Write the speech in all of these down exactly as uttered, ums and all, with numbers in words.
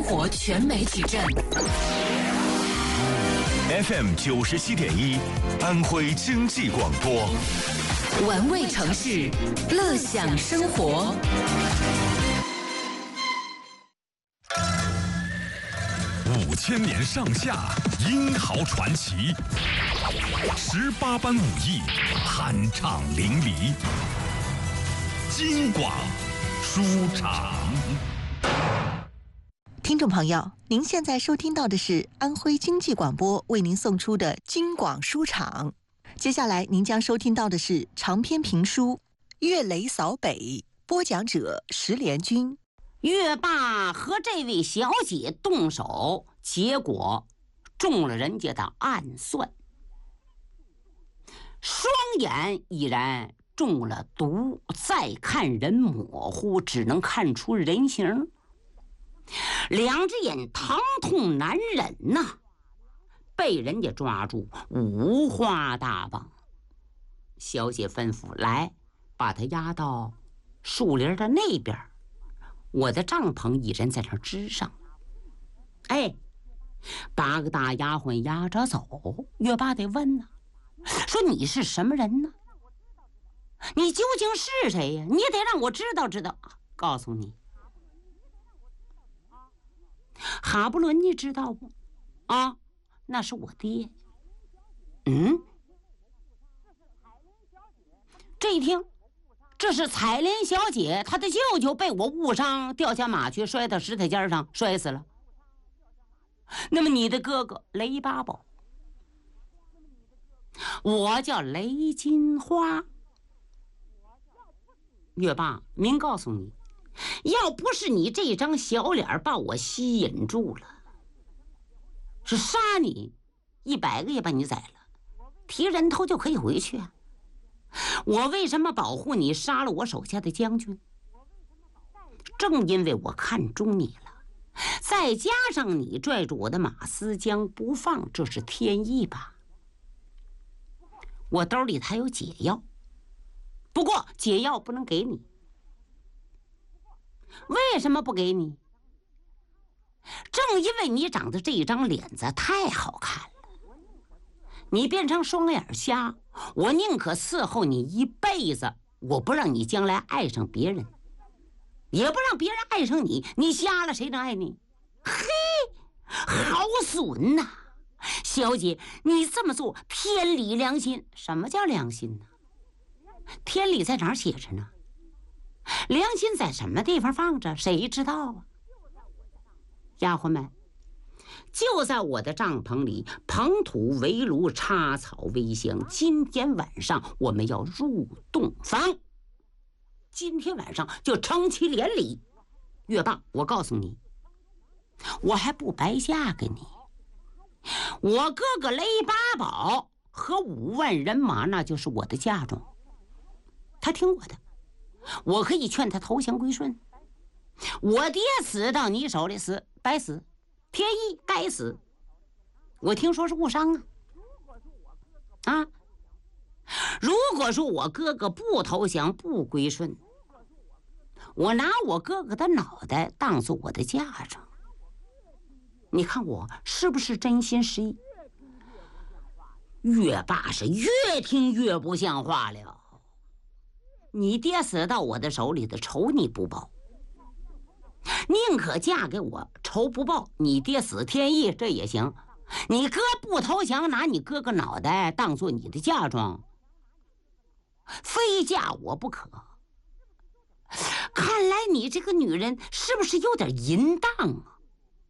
活全媒体站 F M 九十七点一，安徽经济广播， 玩味城市，乐享生活。 五千年上下，英豪传奇；十八般武艺，酣畅淋漓。京广书场。 听众朋友，您现在收听到的是安徽经济广播为您送出的京广书场。接下来您将收听到的是长篇评书《岳雷扫北》，播讲者石连军。 岳爸和这位小姐动手，结果中了人家的暗算，双眼已然中了毒，再看人模糊，只能看出人形。两只眼疼痛难忍呐、啊，被人家抓住，五花大绑。小姐吩咐来，把他押到树林的那边，我的帐篷已然在那儿支上。哎，八个大丫鬟押着走，岳爸得问呢、啊，说你是什么人呢？你究竟是谁呀？你得让我知道知道。告诉你，哈布伦你知道不？啊，那是我爹。嗯，这一听，这是彩莲小姐，她的舅舅被我误伤，掉下马去，摔到石台尖上，摔死了。那么你的哥哥雷八宝，我叫雷金花。岳爸，您告诉你，要不是你这张小脸把我吸引住了，是杀你一百个也把你宰了，提人头就可以回去啊。我为什么保护你，杀了我手下的将军？正因为我看中你了，再加上你拽住我的马思江不放，这是天意吧？我兜里还有解药，不过解药不能给你。为什么不给你？正因为你长得这张脸子太好看了，你变成双眼瞎，我宁可伺候你一辈子，我不让你将来爱上别人，也不让别人爱上你。你瞎了谁能爱你？嘿，好损呐、啊！小姐，你这么做天理良心。什么叫良心呢？天理在哪儿写着呢？良心在什么地方放着？谁知道啊？丫鬟们，就在我的帐篷里，捧土围炉，插草煨香。今天晚上我们要入洞房，今天晚上就成其连理。岳爸，我告诉你，我还不白嫁给你。我哥哥雷八宝和五万人马，那就是我的嫁妆。他听我的，我可以劝他投降归顺。我爹死到你手里死白死，天意该死。我听说是误伤啊啊！如果说我哥哥不投降不归顺，我拿我哥哥的脑袋当做我的嫁妆。你看我是不是真心实意？岳爸是越听越不像话了。你爹死到我的手里的仇你不报，宁可嫁给我，仇不报。你爹死天意这也行，你哥不投降，拿你哥哥脑袋当做你的嫁妆，非嫁我不可。看来你这个女人是不是有点淫荡啊？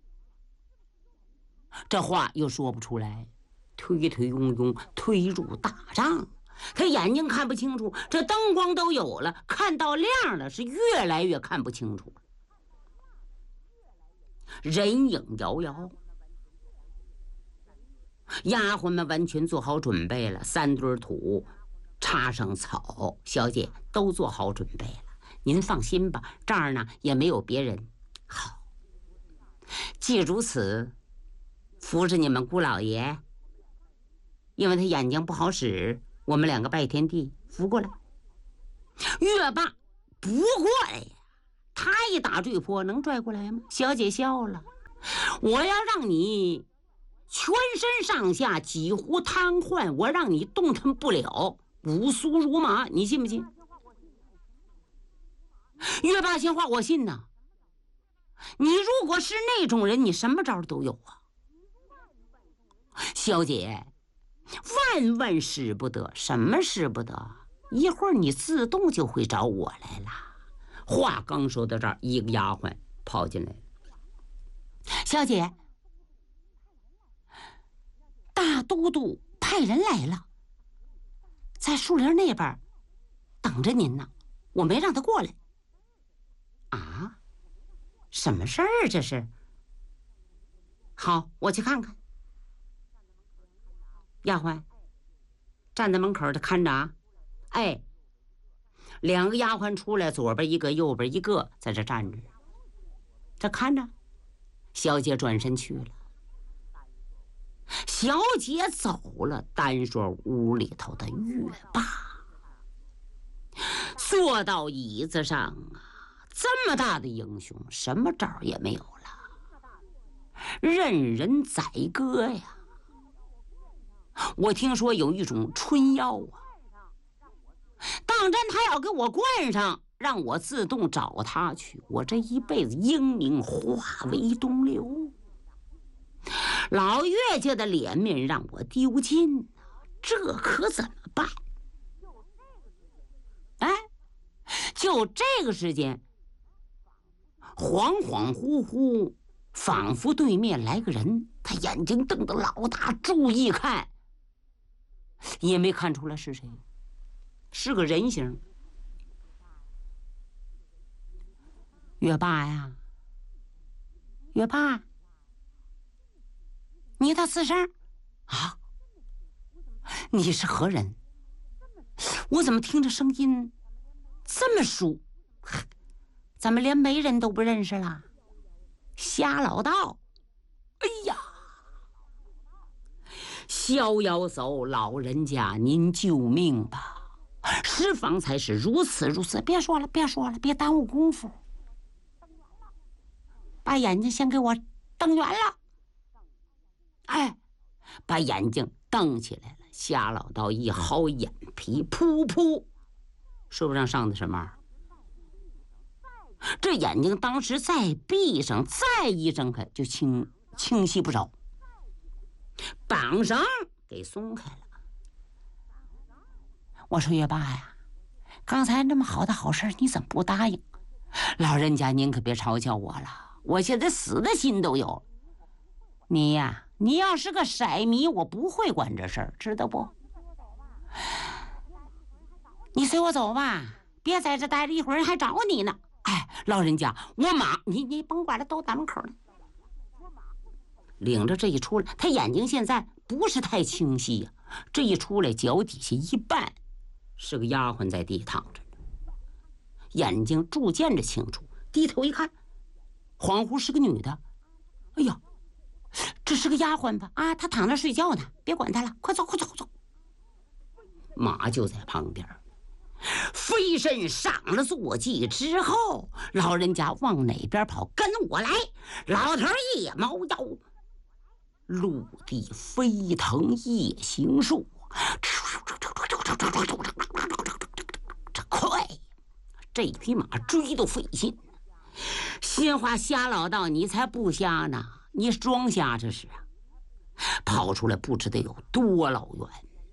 这话又说不出来，推推拥拥推入大帐。他眼睛看不清楚，这灯光都有了，看到亮了，是越来越看不清楚了。人影摇摇，丫鬟们完全做好准备了，三堆土，插上草，小姐都做好准备了。您放心吧，这儿呢也没有别人。好，既如此，扶着你们姑老爷，因为他眼睛不好使。我们两个拜天地，扶过来。岳爸不过来呀，他一打坠坡能拽过来吗？小姐笑了， 我要让你全身上下几乎瘫痪，我让你动弹不了，五酥如麻，你信不信？岳霸先话我信呐。你如果是那种人，你什么招都有啊。小姐，万万使不得，什么使不得？一会儿你自动就会找我来了。话刚说到这儿，一个丫鬟跑进来了。小姐，大都督派人来了，在树林那边等着您呢，我没让他过来。啊，什么事儿这是？好，我去看看。丫鬟站在门口的看着啊。哎，两个丫鬟出来，左边一个，右边一个，在这站着，这看着。小姐转身去了。小姐走了，单说屋里头的岳霸坐到椅子上啊，这么大的英雄，什么招也没有了，任人宰割呀。我听说有一种春药啊，当真他要给我灌上，让我自动找他去，我这一辈子英名化为东流，老岳家的脸面让我丢尽，这可怎么办？哎，就这个时间，恍恍惚惚，仿佛对面来个人，他眼睛瞪得老大，注意看，也没看出来是谁，是个人形。岳霸呀，岳霸，你的此生啊？你是何人？我怎么听着声音这么熟？咱们连媒人都不认识了？瞎老道！哎呀，逍遥走，老人家您救命吧！石方才是如此如此，别说了，别说了，别耽误功夫。把眼睛先给我瞪圆了，哎，把眼睛瞪起来了。夏老道一薅眼皮，噗噗，说不上上的什么。这眼睛当时再闭上，再一睁开就清清晰不少。绑绳给松开了。我说岳霸呀，刚才那么好的好事，你怎么不答应？老人家您可别嘲笑我了。我现在死的心都有。你呀，你要是个色迷，我不会管这事儿，知道不？你随我走吧，别在这待着，一会儿人还找你呢。哎，老人家，我马，你你甭管了，都大门口了。领着这一出来，他眼睛现在不是太清晰呀、啊。这一出来，脚底下一半是个丫鬟在地躺着，眼睛逐渐的清楚，低头一看。恍惚是个女的，哎呀，这是个丫鬟吧？啊，她躺那睡觉呢，别管她了，快走，快走，快走！马就在旁边，飞身上了坐骑之后，老人家往哪边跑？跟我来！老头一猫腰，陆地飞腾夜行术，这快，这匹马追都费劲。心话瞎老道，你才不瞎呢，你装瞎这是啊！跑出来不知道有多老远。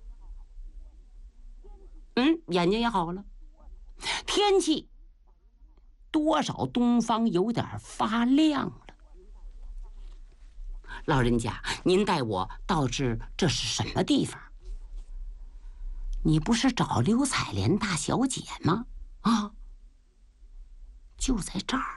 嗯，眼睛也好了，天气多少东方有点发亮了。老人家，您带我到这，这是什么地方？你不是找刘彩莲大小姐吗？啊，就在这儿。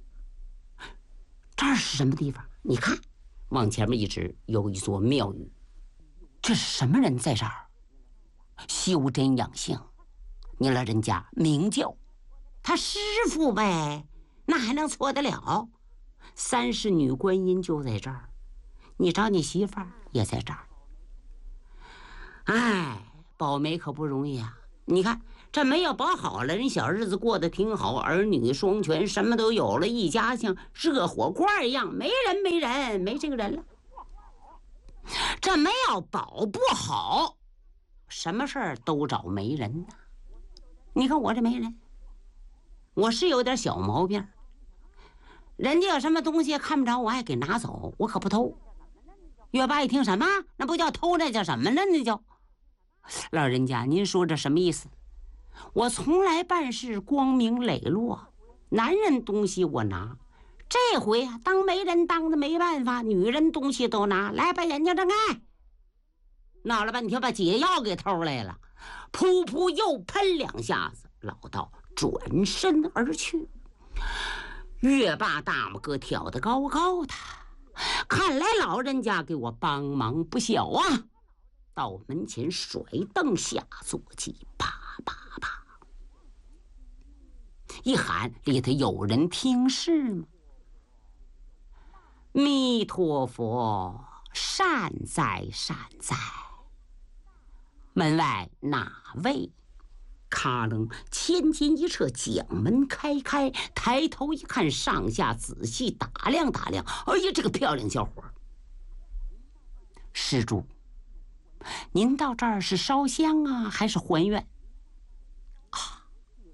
这儿是什么地方？你看，往前面一指，有一座庙宇。这是什么人在这儿？修真养性，你老人家明教，他师傅呗，那还能错得了？三世女观音就在这儿，你找你媳妇儿也在这儿。哎，保媒可不容易啊！ 你看这没有保好了，人小日子过得挺好，儿女双全，什么都有了，一家像热火罐一样，没人没人没这个人了。这没有保不好，什么事儿都找媒人呢。你看我这媒人，我是有点小毛病，人家有什么东西看不着，我还给拿走，我可不偷。岳爸一听什么？那不叫偷，那叫什么呢？那叫老人家，您说这什么意思？我从来办事光明磊落，男人东西我拿，这回啊当媒人当的没办法，女人东西都拿。来，把眼睛睁开。闹了半天把解药给偷来了，噗噗又喷两下子，老道转身而去。岳爸大拇哥挑得高高的，看来老人家给我帮忙不小啊。到门前甩凳下坐骑，啪啪啪一喊，里头有人听是吗？弥陀佛，善哉善哉。门外哪位？咔楞，千斤一撤，将门开开，抬头一看，上下仔细打量打量，哎呀，这个漂亮小伙！施主，您到这儿是烧香啊，还是还愿？啊！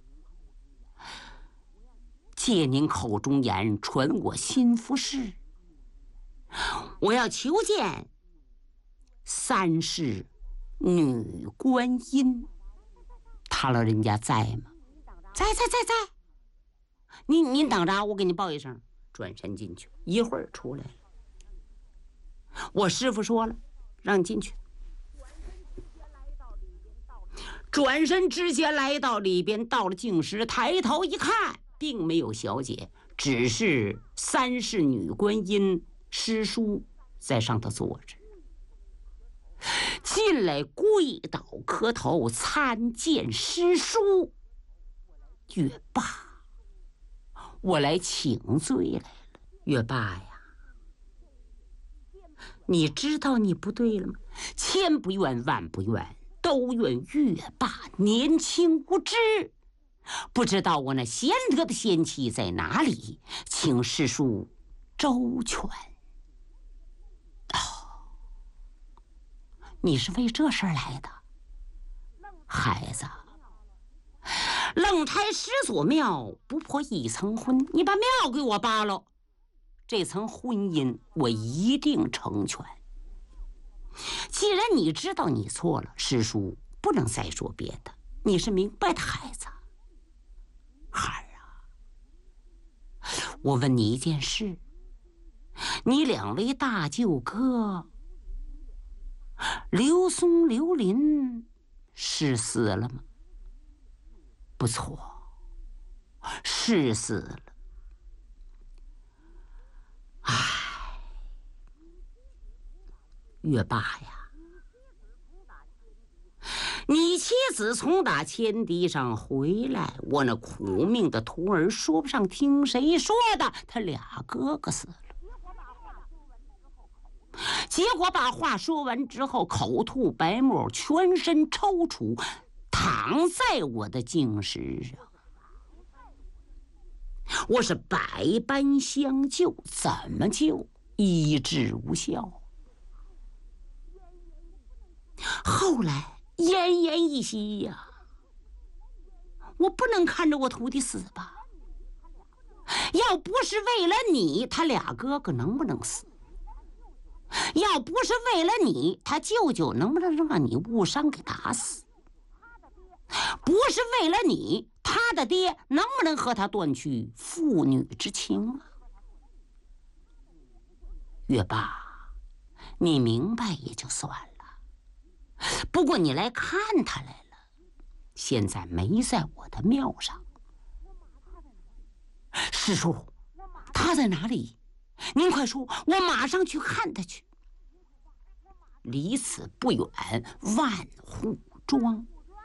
借您口中言，传我心腹事。我要求见三世女观音。他老人家在吗？在在在在。您您等着，我给您报一声。转身进去，一会儿出来了。我师父说了，让你进去。转身直接来到里边，到了净室，抬头一看，并没有小姐，只是三世女观音师叔在上头坐着。进来跪倒磕头参见师叔。岳爸，我来请罪来了。岳爸呀，你知道你不对了吗？千不愿万不愿，都怨岳爸年轻无知，不知道我那贤德的仙妻在哪里，请师叔周全。你是为这事儿来的，孩子。愣拆十座庙，不破一层婚。你把庙给我扒了，这层婚姻我一定成全。既然你知道你错了，师叔不能再说别的。你是明白的孩子，孩儿啊。我问你一件事，你两位大舅哥刘松、刘林是死了吗？不错，是死了。唉，岳爸呀，你妻子从打千堤上回来，我那苦命的徒儿说不上听谁说的，他俩哥哥死了。结果把话说完之后，口吐白沫，全身抽搐，躺在我的净室上。我是百般相救，怎么救医治无效。后来奄奄一息呀、啊，我不能看着我徒弟死吧？要不是为了你，他俩哥哥能不能死？要不是为了你，他舅舅能不能让你误伤给打死？不是为了你，他的爹能不能和他断去父女之情啊？岳爸，你明白也就算了，不过你来看他来了，现在没在我的庙上。师叔，他在哪里？您快说，我马上去看他去。离此不远，万户庄。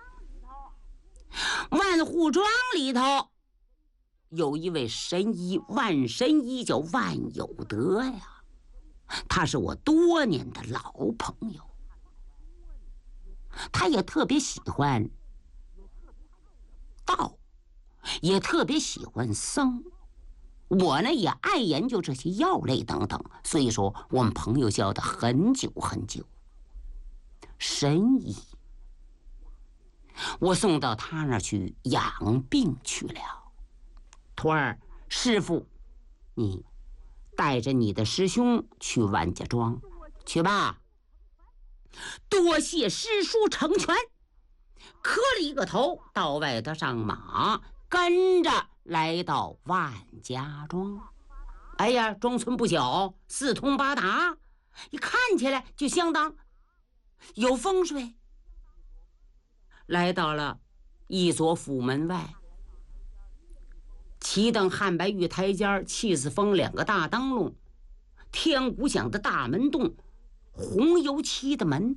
万户庄里头有一位神医，万神医叫万有德呀，他是我多年的老朋友。他也特别喜欢道，也特别喜欢僧。我呢也爱研究这些药类等等，所以说我们朋友交的很久很久。神医，我送到他那儿去养病去了。徒儿，师傅，你带着你的师兄去万家庄去吧。多谢师叔成全，磕了一个头，到外头上马，跟着来到万家庄。哎呀，庄村不小，四通八达，一看起来就相当有风水。来到了一所府门外，齐等汉白玉台阶，气死风两个大灯笼，天鼓响的大门洞，红油漆的门。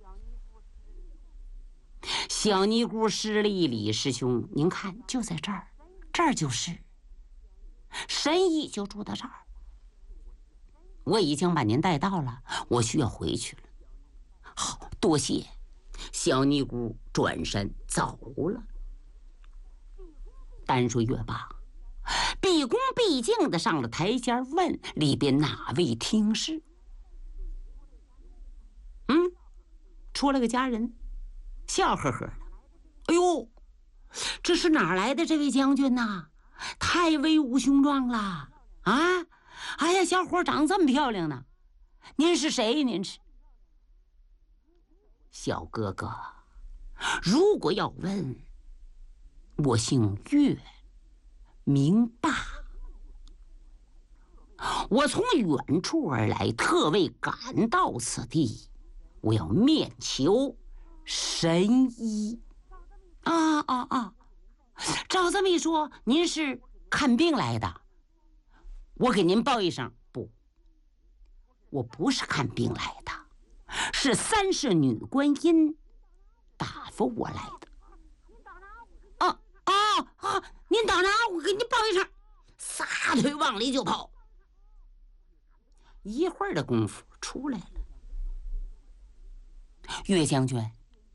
小尼姑施了一礼，师兄您看就在这儿，这儿就是神医就住到这儿。我已经把您带到了，我需要回去了。好，多谢。小尼姑转身走了。单说月罢，毕恭毕敬的上了台阶，问里边哪位听事。嗯，出了个家人，笑呵呵的。哎呦，这是哪儿来的这位将军呐？太威武雄壮了啊！哎呀，小伙长这么漂亮呢，您是谁？您是？小哥哥，如果要问，我姓岳，名霸。我从远处而来，特为赶到此地，我要面求神医。啊啊啊！照这么一说，您是看病来的？我给您报一声，不，我不是看病来的，是三世女观音打发我来的。啊啊啊！您等着，我给您报一声，撒腿往里就跑。一会儿的功夫出来了。岳将军，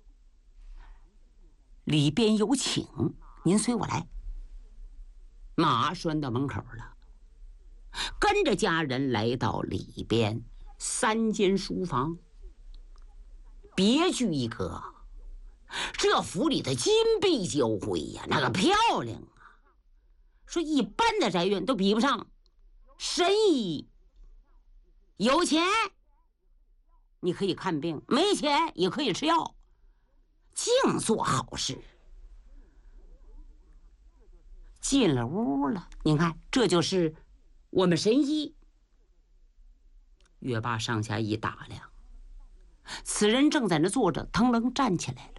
里边有请，您随我来。马拴到门口了，跟着家人来到里边三间书房，别具一格。这府里的金碧交辉呀，那个漂亮啊！说一般的宅院都比不上。神医有钱你可以看病，没钱也可以吃药，净做好事。进了屋了，您看，这就是我们神医。岳霸上下一打量，此人正在那坐着，腾楞站起来了，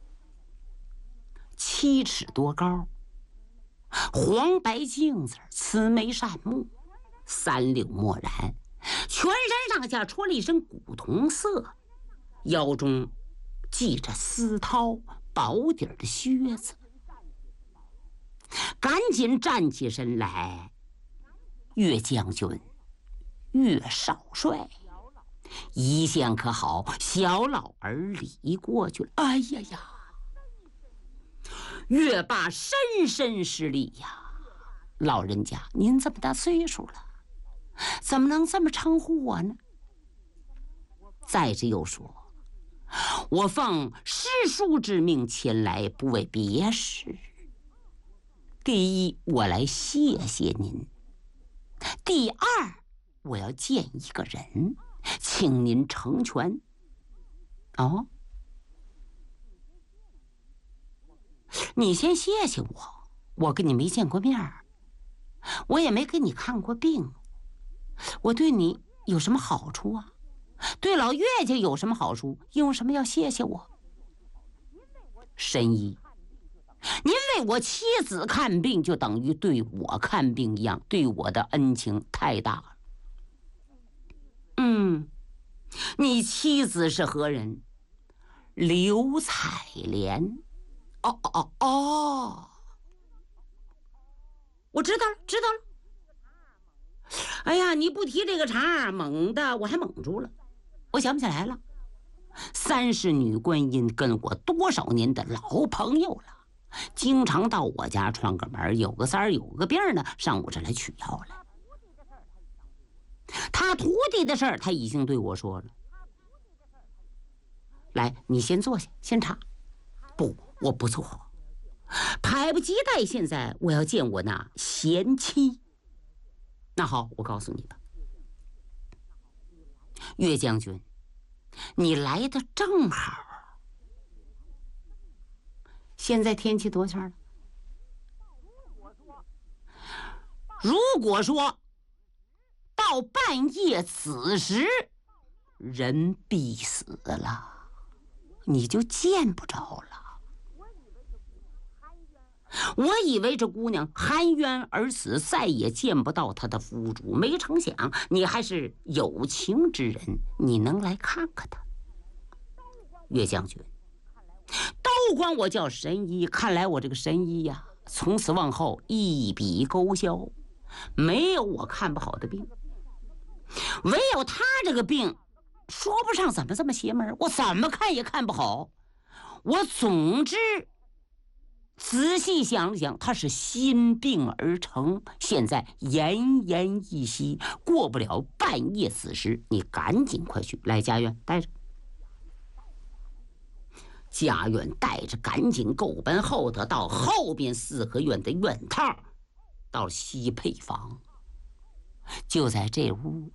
七尺多高，黄白净子，慈眉善目，三绺墨染，全身上下穿了一身古铜色，腰中系着丝绦薄底的靴子。赶紧站起身来，岳将军，岳少帅，一向可好？小老儿离过去了。哎呀呀！岳霸深深施礼呀，老人家，您这么大岁数了，怎么能这么称呼我呢？再者又说，我奉师叔之命前来，不为别事。第一，我来谢谢您；第二，我要见一个人，请您成全。哦，你先谢谢我，我跟你没见过面儿，我也没给你看过病，我对你有什么好处啊？对老岳家有什么好处？因为什么要谢谢我？神医，您为我妻子看病，就等于对我看病一样，对我的恩情太大了。嗯，你妻子是何人？刘彩莲。哦哦哦哦，我知道了，知道了。哎呀，你不提这个茬，猛的我还蒙住了，我想不起来了。三世女观音跟我多少年的老朋友了， 经常到我家串个门，有个三儿有个病呢，上我这来取药来。他徒弟的事儿，他已经对我说了。来，你先坐下，先茶。不，我不坐，迫不及待，现在我要见我那贤妻。那好，我告诉你吧，岳将军，你来的正好。现在天气多少了？如果说到半夜子时，人必死了，你就见不着了。我以为这姑娘含冤而死，再也见不到她的夫主，没成想你还是有情之人，你能来看看她。岳将军，都管我叫神医，看来我这个神医呀，从此往后一笔勾销，没有我看不好的病，唯有他这个病说不上怎么这么邪门，我怎么看也看不好。我总之仔细想了想，他是心病而成，现在奄奄一息，过不了半夜子时，你赶紧快去，来家院带着。家院带着赶紧够奔后头，到后边四合院的院套，到西配房，就在这屋。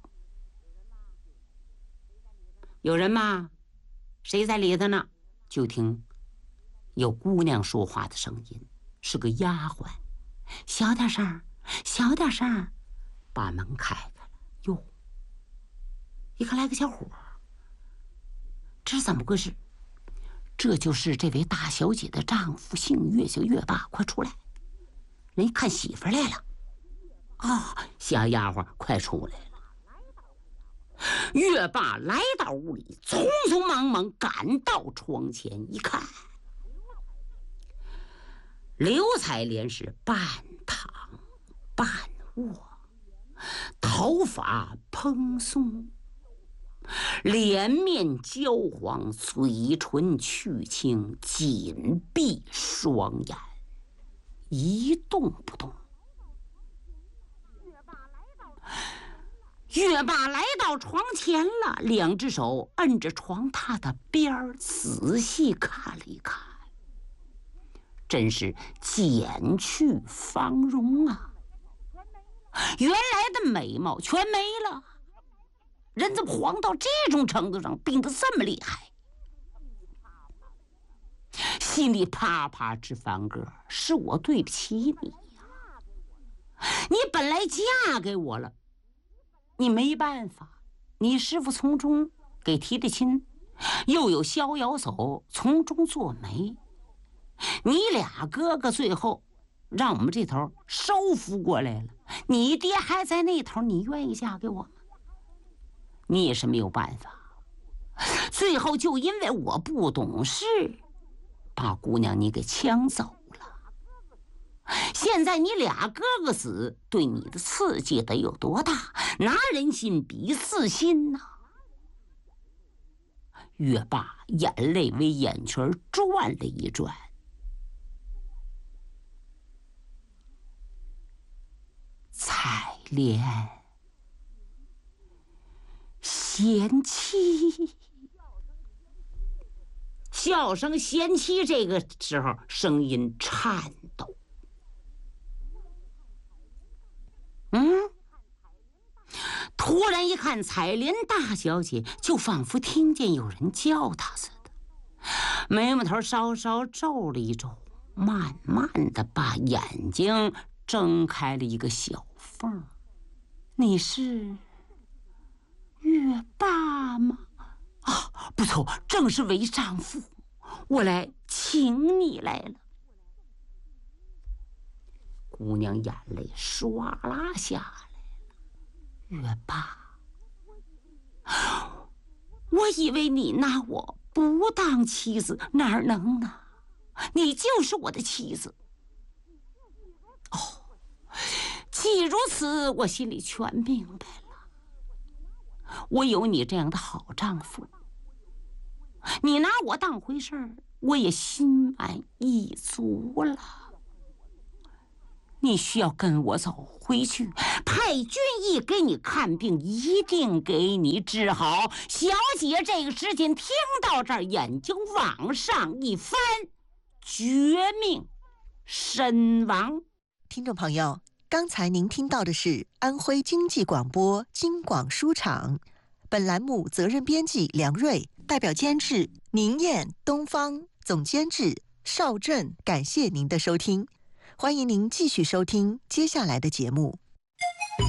有人吗？谁在里头呢？就听有姑娘说话的声音，是个丫鬟。小点声，小点声，把门开开了。哟，一看来个小伙，这是怎么回事？这就是这位大小姐的丈夫，姓岳，叫岳霸，快出来！人一看媳妇来了。啊、哦，小丫鬟，快出来了！岳霸来到屋里，匆匆忙忙赶到窗前一看，刘彩莲是半躺半卧，头发蓬松，脸面焦黄，嘴唇去青，紧闭双眼，一动不动。岳霸来到床前了，两只手摁着床榻的边儿，仔细看了一看，真是减去芳容啊！原来的美貌全没了，人怎么黄到这种程度上，病得这么厉害？心里啪啪直翻个，是我对不起你呀！你本来嫁给我了，你没办法，你师父从中给提的亲，又有逍遥叟从中做媒，你俩哥哥最后让我们这头收服过来了，你爹还在那头，你愿意嫁给我吗？你也是没有办法，最后就因为我不懂事，把姑娘你给抢走了。现在你俩哥哥死，对你的刺激得有多大？拿人心比自心呐、啊！岳霸眼泪为眼圈转了一转，彩莲，贤妻。笑声贤妻，这个时候声音颤抖。嗯，突然一看彩莲大小姐，就仿佛听见有人叫她似的，眉毛头稍稍皱了一皱，慢慢的把眼睛睁开了一个小缝。你是岳霸吗？啊，不错，正是为丈夫，我来请你来了。姑娘眼泪唰啦下来了。岳霸，我以为你拿我不当妻子，哪能呢？你就是我的妻子。哦，既如此，我心里全明白了。我有你这样的好丈夫，你拿我当回事儿， 我也心满意足了。你需要跟我走回去，派军医给你看病，一定给你治好。小姐这个时间听到这儿，眼睛往上一翻，绝命身亡。 听众朋友，刚才您听到的是安徽经济广播京广书场，本栏目责任编辑梁瑞，代表监制宁燕、东方，总监制邵振。感谢您的收听，欢迎您继续收听接下来的节目。